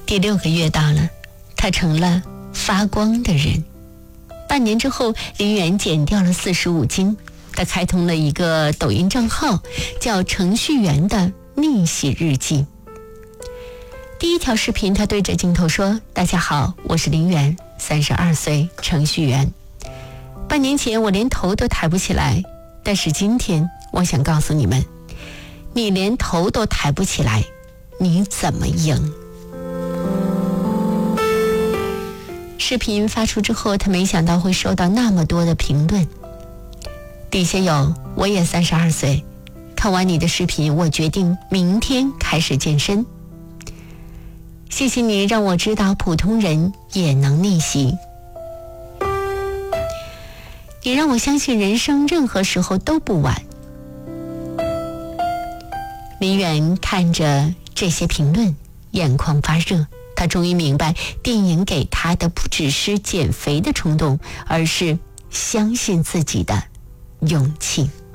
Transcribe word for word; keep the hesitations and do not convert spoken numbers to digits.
第六个月到了，他成了发光的人。半年之后，林远减掉了四十五斤，他开通了一个抖音账号，叫程序员的逆袭日记。第一条视频，他对着镜头说：大家好，我是林远，三十二岁，程序员。半年前我连头都抬不起来，但是今天我想告诉你们，你连头都抬不起来，你怎么赢？视频发出之后，他没想到会收到那么多的评论。底下有：我也三十二岁，看完你的视频，我决定明天开始健身。谢谢你让我知道普通人也能逆袭。你让我相信人生任何时候都不晚。林远看着这些评论，眼眶发热。他终于明白，电影给他的不只是减肥的冲动，而是相信自己的勇气。